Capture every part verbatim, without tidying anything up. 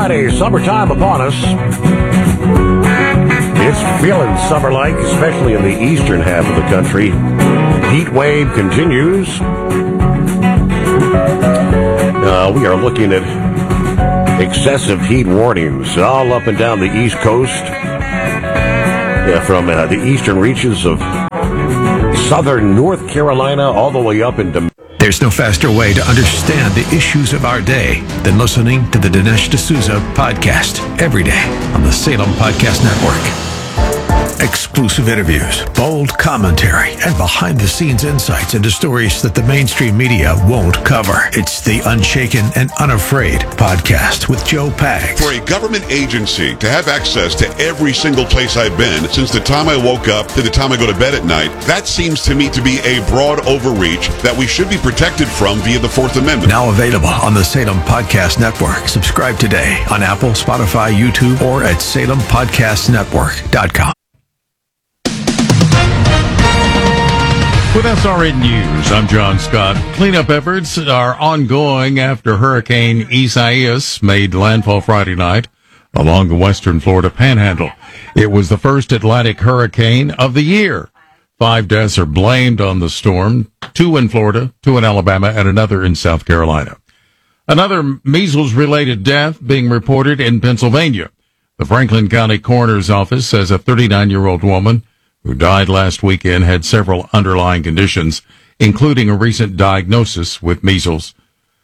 Friday, summertime upon us. It's feeling summer-like, especially in the eastern half of the country. Heat wave continues. Uh, we are looking at excessive heat warnings all up and down the East Coast. Yeah, from uh, the eastern reaches of southern North Carolina all the way up into... There's no faster way to understand the issues of our day than listening to the Dinesh D'Souza podcast every day on the Salem Podcast Network. Exclusive interviews, bold commentary, and behind-the-scenes insights into stories that the mainstream media won't cover. It's the Unshaken and Unafraid podcast with Joe Pags. For a government agency to have access to every single place I've been since the time I woke up to the time I go to bed at night, that seems to me to be a broad overreach that we should be protected from via the Fourth Amendment. Now available on the Salem Podcast Network. Subscribe today on Apple, Spotify, YouTube, or at salem podcast network dot com. With S R N News, I'm John Scott. Cleanup efforts are ongoing after Hurricane Isaias made landfall Friday night along the western Florida panhandle. It was the first Atlantic hurricane of the year. Five deaths are blamed on the storm, two in Florida, two in Alabama, and another in South Carolina. Another measles-related death being reported in Pennsylvania. The Franklin County Coroner's Office says a thirty-nine-year-old woman who died last weekend had several underlying conditions, including a recent diagnosis with measles.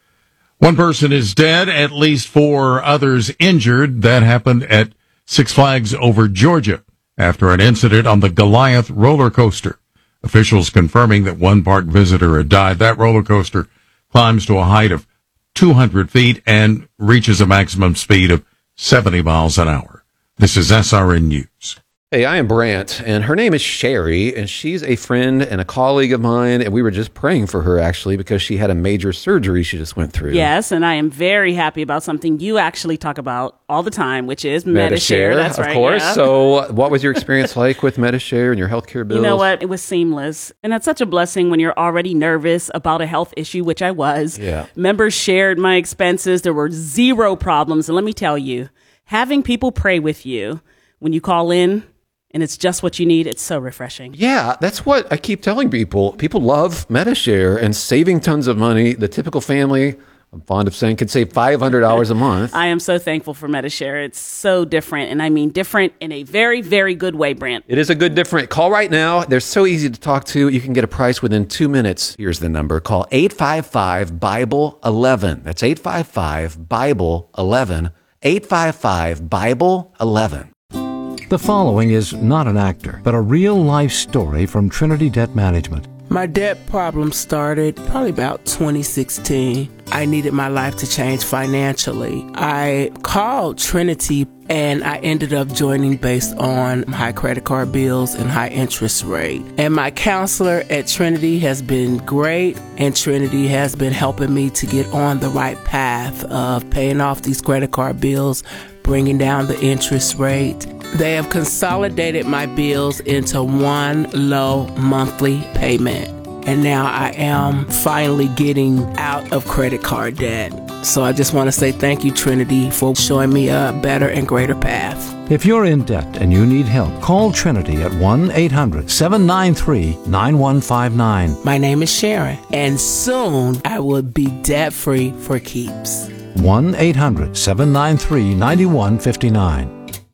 One person is dead, at least four others injured. That happened at Six Flags Over Georgia after an incident on the Goliath roller coaster. Officials confirming that one park visitor had died. That roller coaster climbs to a height of two hundred feet and reaches a maximum speed of seventy miles an hour. This is S R N News. Hey, I am Brant, and her name is Sherry, and she's a friend and a colleague of mine, and we were just praying for her, actually, because she had a major surgery she just went through. Yes, and I am very happy about something you actually talk about all the time, which is Medi-Share. That's of right, course. yeah. So what was your experience like with Medi-Share and your healthcare bills? You know what? It was seamless, and that's such a blessing when you're already nervous about a health issue, which I was. Yeah. Members shared my expenses. There were zero problems, and let me tell you, having people pray with you when you call in, and it's just what you need. It's so refreshing. Yeah, that's what I keep telling people. People love Medi-Share and saving tons of money. The typical family, I'm fond of saying, could save five hundred dollars a month. I am so thankful for Medi-Share. It's so different, and I mean different in a very, very good way, Brant. It is a good different. Call right now. They're so easy to talk to. You can get a price within two minutes. Here's the number. Call eight five five, Bible eleven. That's eight five five, Bible eleven. eight five five, Bible eleven. The following is not an actor, but a real-life story from Trinity Debt Management. My debt problem started probably about twenty sixteen. I needed my life to change financially. I called Trinity and I ended up joining based on high credit card bills and high interest rate. And my counselor at Trinity has been great, and Trinity has been helping me to get on the right path of paying off these credit card bills, bringing down the interest rate. They have consolidated my bills into one low monthly payment. And now I am finally getting out of credit card debt. So I just want to say thank you, Trinity, for showing me a better and greater path. If you're in debt and you need help, call Trinity at one eight hundred, seven nine three, nine one five nine. My name is Sharon, and soon I will be debt-free for keeps. one eight hundred, seven nine three, nine one five nine.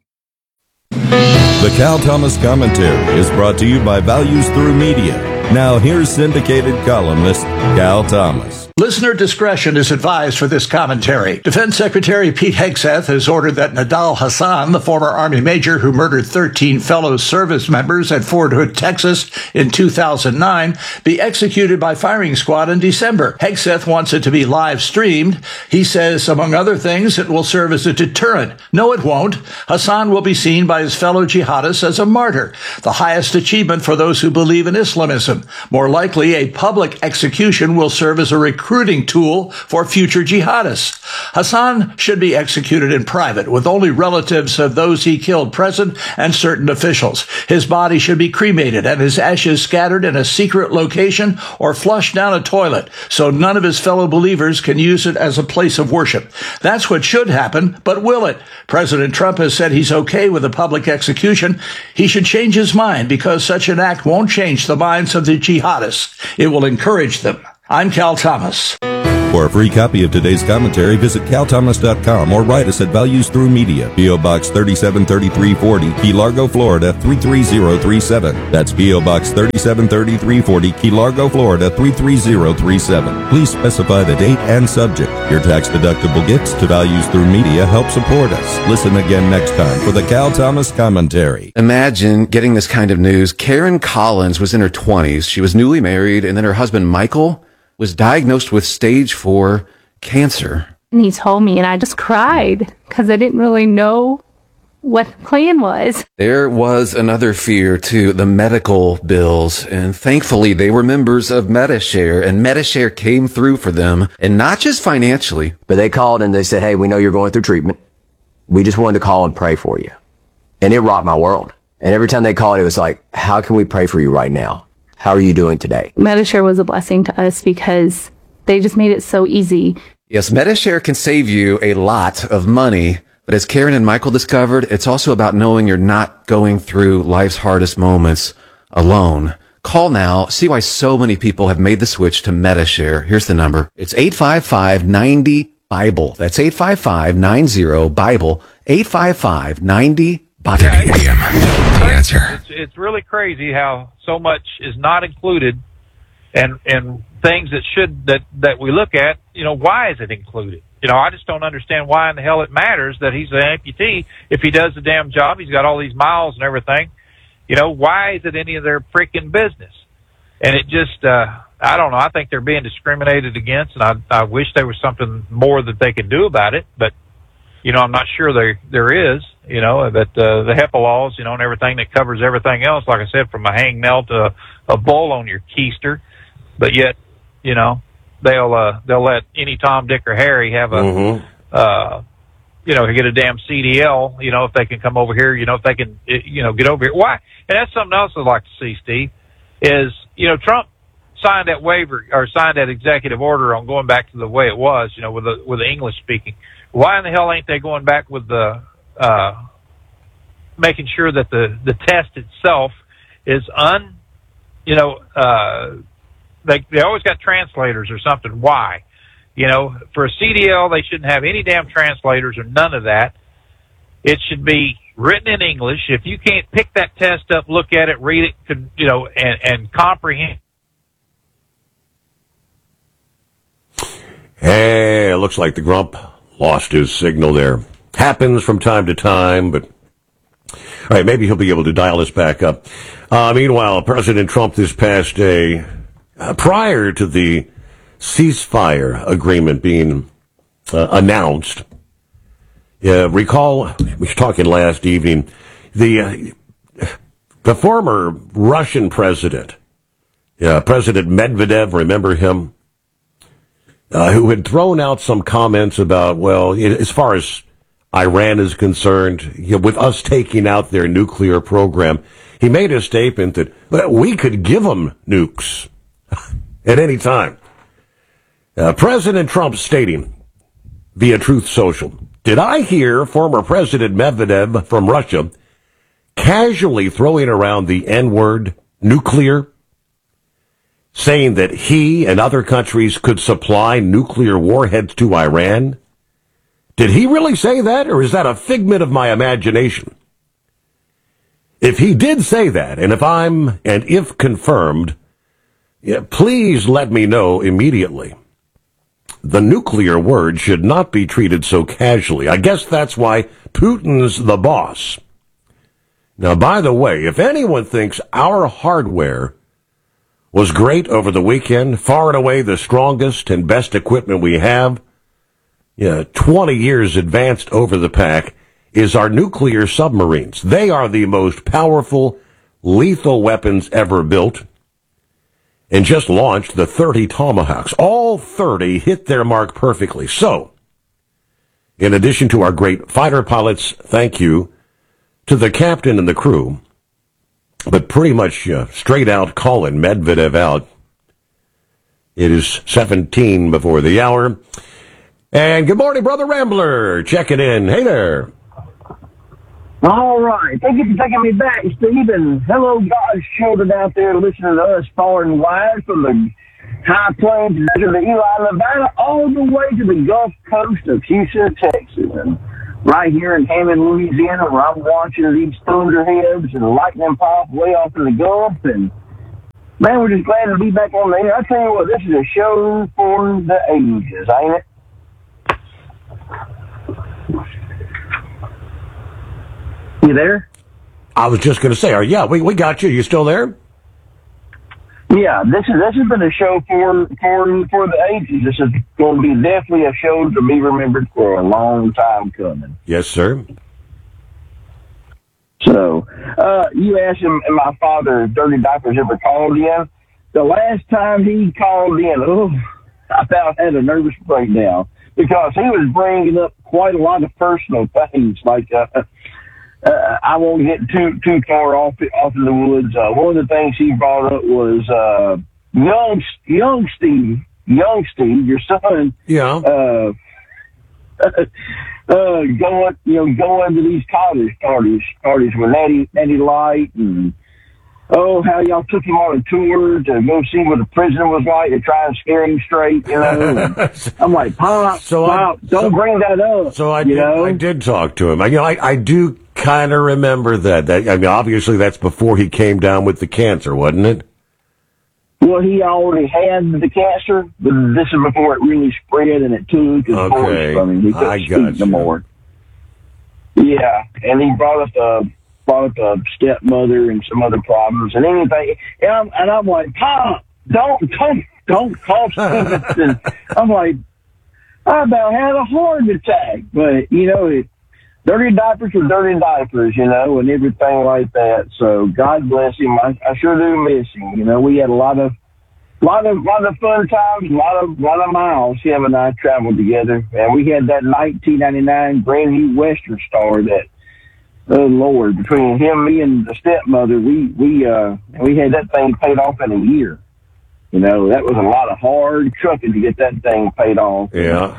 The Cal Thomas Commentary is brought to you by Values Through Media. Now here's syndicated columnist Cal Thomas. Listener discretion is advised for this commentary. Defense Secretary Pete Hegseth has ordered that Nidal Hasan, the former Army major who murdered thirteen fellow service members at Fort Hood, Texas in two thousand nine, be executed by firing squad in December. Hegseth wants it to be live streamed. He says, among other things, it will serve as a deterrent. No, it won't. Hasan will be seen by his fellow jihadists as a martyr, the highest achievement for those who believe in Islamism. More likely, a public execution will serve as a recruit recruiting tool for future jihadists. Hassan should be executed in private with only relatives of those he killed present and certain officials. His body should be cremated and his ashes scattered in a secret location or flushed down a toilet so none of his fellow believers can use it as a place of worship. That's what should happen, but will it? President Trump has said he's okay with a public execution. He should change his mind because such an act won't change the minds of the jihadists. It will encourage them. I'm Cal Thomas. For a free copy of today's commentary, visit cal thomas dot com or write us at Values Through Media, P O. Box thirty-seven thirty-three forty, Key Largo, Florida three three zero three seven. That's P O. Box thirty-seven thirty-three forty, Key Largo, Florida three three zero three seven. Please specify the date and subject. Your tax-deductible gifts to Values Through Media help support us. Listen again next time for the Cal Thomas Commentary. Imagine getting this kind of news. Karen Collins was in her twenties. She was newly married, and then her husband, Michael, was diagnosed with stage four cancer. And he told me, and I just cried because I didn't really know what the plan was. There was another fear, too, the medical bills. And thankfully, they were members of Medi-Share, and Medi-Share came through for them, and not just financially. But they called and they said, hey, we know you're going through treatment. We just wanted to call and pray for you. And it rocked my world. And every time they called, it was like, how can we pray for you right now? How are you doing today? Medi-Share was a blessing to us because they just made it so easy. Yes, Medi-Share can save you a lot of money, but as Karen and Michael discovered, it's also about knowing you're not going through life's hardest moments alone. Call now, see why so many people have made the switch to Medi-Share. Here's the number. It's eight five five, nine zero, Bible. That's eight five five, nine zero, Bible, eight five five, nine zero, Bible. The answer. It's, it's really crazy how so much is not included, and and things that should that that we look at. You know, why is it included? You know, I just don't understand why in the hell it matters that he's an amputee if he does the damn job. He's got all these miles and everything. You know, why is it any of their freaking business? And it just, uh, I don't know. I think they're being discriminated against, and I I wish there was something more that they could do about it. But you know, I'm not sure there there is. You know, that uh, the HIPAA laws, you know, and everything that covers everything else, like I said, from a hangnail to a, a bull on your keister. But yet, you know, they'll uh, they'll let any Tom, Dick, or Harry have a, mm-hmm. uh, you know, get a damn C D L. You know, if they can come over here, you know, if they can, you know, get over here. Why? And that's something else I'd like to see, Steve. Is you know, Trump signed that waiver or signed that executive order on going back to the way it was. You know, with the with the English speaking. Why in the hell ain't they going back with the uh, making sure that the, the test itself is un, you know, uh, they, they always got translators or something. Why? You know, for a C D L, they shouldn't have any damn translators or none of that. It should be written in English. If you can't pick that test up, look at it, read it, you know, and, and comprehend. Hey, it looks like the Grump lost his signal there. Happens from time to time, but all right, maybe he'll be able to dial us back up. Uh, meanwhile, President Trump this past day, uh, prior to the ceasefire agreement being uh, announced, uh, recall, we were talking last evening, the uh, the former Russian president, uh, President Medvedev, remember him? Uh, who had thrown out some comments about, well, as far as Iran is concerned, you know, with us taking out their nuclear program, he made a statement that well, we could give them nukes at any time. Uh, President Trump stating via Truth Social, did I hear former President Medvedev from Russia casually throwing around the N-word nuclear, saying that he and other countries could supply nuclear warheads to Iran? Did he really say that, or is that a figment of my imagination? If he did say that, and if I'm, and if confirmed, yeah, please let me know immediately. The nuclear word should not be treated so casually. I guess that's why Putin's the boss. Now, by the way, if anyone thinks our hardware was great over the weekend, far and away the strongest and best equipment we have, yeah, twenty years advanced over the pack, is our nuclear submarines. They are the most powerful, lethal weapons ever built. and just launched the thirty Tomahawks. All thirty hit their mark perfectly. So, in addition to our great fighter pilots, thank you to the captain and the crew, but pretty much uh, straight out calling Medvedev out. It is seventeen before the hour. And good morning, Brother Rambler. Checking in. Hey there. All right. Thank you for taking me back, Stephen. Hello, God's children out there listening to us far and wide from the high plains to the Eli, Nevada, all the way to the Gulf Coast of Houston, Texas. And right here in Hammond, Louisiana, where I'm watching these thunderheads and lightning pop way off in the Gulf. And, man, we're just glad to be back on the air. I tell you what, this is a show for the ages, ain't it? You there? I was just going to say, oh, yeah, we, we got you. You still there? Yeah, this is this has been a show for for for the ages. This is going to be definitely a show to be remembered for a long time coming. Yes, sir. So, uh, you asked him, and my father, Dirty Diapers, ever called in? The last time he called in, oh, I about had a nervous breakdown because he was bringing up quite a lot of personal things, like. Uh, Uh, I won't get too too far off off in the woods. Uh, one of the things he brought up was uh, young young Steve, young Steve, your son. Yeah. Uh, uh, going you know going to these college parties parties with Natty Natty Light and oh how y'all took him on a tour to go see what a prison was like to try and scare him straight. You know. I'm like, Pop, so Pop, I, don't so, bring that up. So I you did, know? I did talk to him. I, you know, I, I do. Kind of remember that. that. I mean, obviously, that's before he came down with the cancer, wasn't it? Well, he already had the cancer, but this is before it really spread and it took his okay. voice from him. He couldn't I speak got no you. more. Yeah, and he brought up a brought up a stepmother and some other problems and anything. And I'm, and I'm like, Pop, don't don't don't call Stevenson. I'm like, I about had a heart attack, but you know it. Dirty diapers were dirty diapers, you know, and everything like that. So God bless him. I, I sure do miss him. You know, we had a lot of, lot of, lot of fun times, a lot of, lot of miles. Him and I traveled together, and we had that nineteen ninety-nine brand new Western Star. That, oh Lord, between him, me, and the stepmother, we we uh we had that thing paid off in a year. You know, that was a lot of hard trucking to get that thing paid off. Yeah.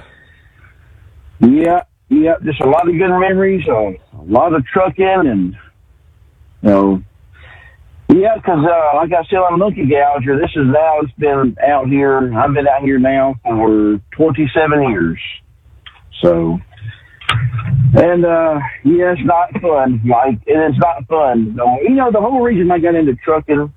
Yeah. Yeah, just a lot of good memories, uh, a lot of trucking, and, you know, yeah, because, uh, like I said, I'm a monkey gouger. This is now, it's been out here, I've been out here now for twenty-seven years. So, and, uh, yeah, it's not fun. Like, and it's not fun. No, you know, the whole reason I got into trucking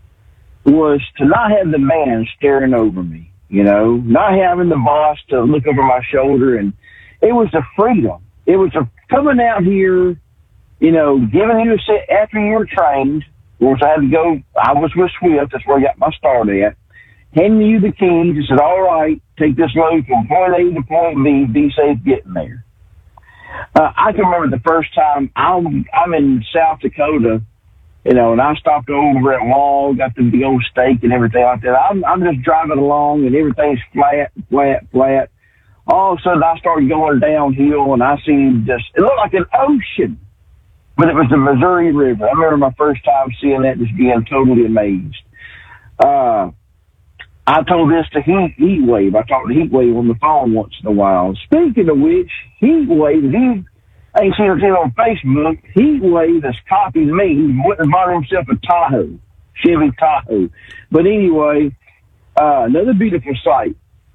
was to not have the man staring over me, you know, not having the boss to look over my shoulder, and it was the freedom. It was a coming out here, you know, giving you a set after you were trained. Of course, I had to go. I was with Swift. That's where I got my start at. Handing you the keys. He said, all right, take this load from point A to point B. Be safe getting there. Uh, I can remember the first time I'm, I'm in South Dakota, you know, and I stopped over at Wall, got the big old steak and everything like that. I'm, I'm just driving along, and everything's flat, flat, flat. All of a sudden, I started going downhill, and I seen just, it looked like an ocean, but it was the Missouri River. I remember my first time seeing that, just being totally amazed. Uh, I told this to Heat, Heat Wave. I talked to Heat Wave on the phone once in a while. Speaking of which, Heat Wave, he, I ain't seen him on Facebook. Heat Wave has copied me. He went and bought himself a Tahoe, Chevy Tahoe. But anyway, uh, another beautiful sight.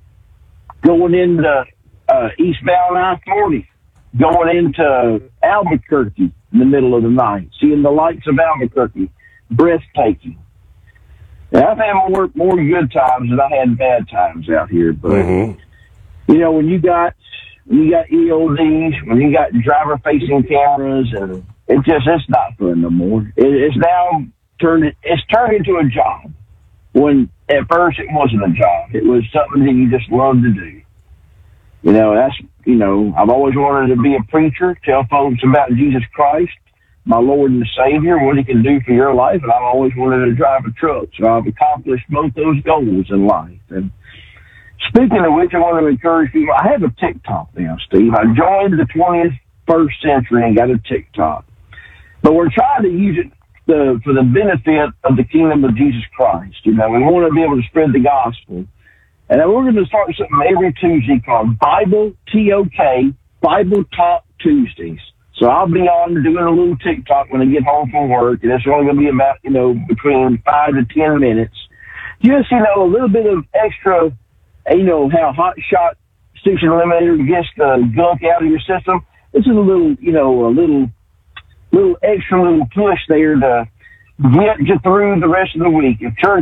Going into uh, eastbound I forty, going into Albuquerque in the middle of the night, seeing the lights of Albuquerque, breathtaking. And I've had more more good times than I had bad times out here. But mm-hmm. you know, when you got when you got E O Ds, when you got driver facing cameras, and it just it's not fun no more. It, it's now turned it's turned into a job. When at first it wasn't a job. It was something that you just loved to do. You know, that's, you know, I've always wanted to be a preacher, tell folks about Jesus Christ. my Lord and Savior, what he can do for your life, and I've always wanted to drive a truck, so I've accomplished both those goals in life. And speaking of which, I want to encourage people. I have a TikTok now, Steve. I joined the twenty-first century and got a TikTok. But we're trying to use it the, for the benefit of the kingdom of Jesus Christ. You know, we want to be able to spread the gospel. And then we're going to start something every Tuesday called Bible T O K, Bible Talk Tuesdays. So I'll be on doing a little TikTok when I get home from work, and it's only going to be about, you know, between five to ten minutes. Just, you know, a little bit of extra, you know, how Hot Shot Station Eliminator gets the gunk out of your system. This is a little, you know, a little, little extra little push there to get you through the rest of the week. If church